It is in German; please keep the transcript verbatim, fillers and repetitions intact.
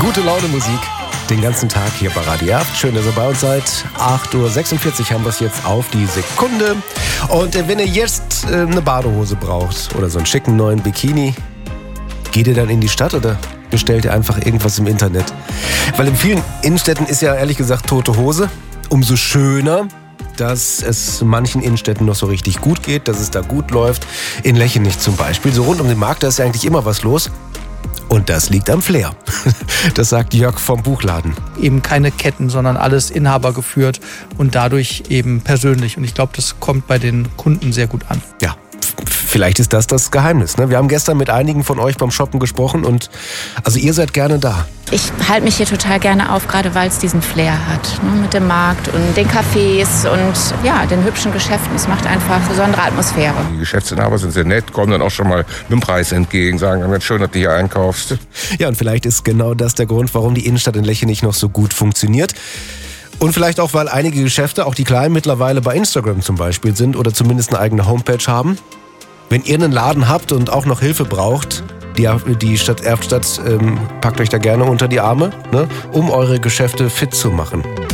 Gute Laune Musik. Den ganzen Tag hier bei Radio acht. Schön, dass ihr bei uns seid. acht Uhr sechsundvierzig haben wir es jetzt auf die Sekunde. Und äh, wenn ihr jetzt äh, eine Badehose braucht oder so einen schicken neuen Bikini, geht ihr dann in die Stadt oder bestellt ihr einfach irgendwas im Internet? Weil in vielen Innenstädten ist ja ehrlich gesagt tote Hose. Umso schöner, dass es manchen Innenstädten noch so richtig gut geht, dass es da gut läuft. In Lechenich zum Beispiel. So rund um den Markt, da ist ja eigentlich immer was los. Und das liegt am Flair. Das sagt Jörg vom Buchladen. Eben keine Ketten, sondern alles Inhaber geführt und dadurch eben persönlich. Und ich glaube, das kommt bei den Kunden sehr gut an. Ja, vielleicht ist das das Geheimnis. Ne? Wir haben gestern mit einigen von euch beim Shoppen gesprochen und also ihr seid gerne da. Ich halte mich hier total gerne auf, gerade weil es diesen Flair hat. Ne? Mit dem Markt und den Cafés und ja, den hübschen Geschäften. Es macht einfach eine besondere Atmosphäre. Die Geschäftsinhaber sind sehr nett, kommen dann auch schon mal mit dem Preis entgegen, sagen, ganz schön, dass du hier einkaufst. Ja, und vielleicht ist genau das der Grund, warum die Innenstadt in Lechenich noch so gut funktioniert. Und vielleicht auch, weil einige Geschäfte, auch die kleinen, mittlerweile bei Instagram zum Beispiel sind oder zumindest eine eigene Homepage haben. Wenn ihr einen Laden habt und auch noch Hilfe braucht, die, die Stadt Erftstadt ähm, packt euch da gerne unter die Arme, ne, um eure Geschäfte fit zu machen.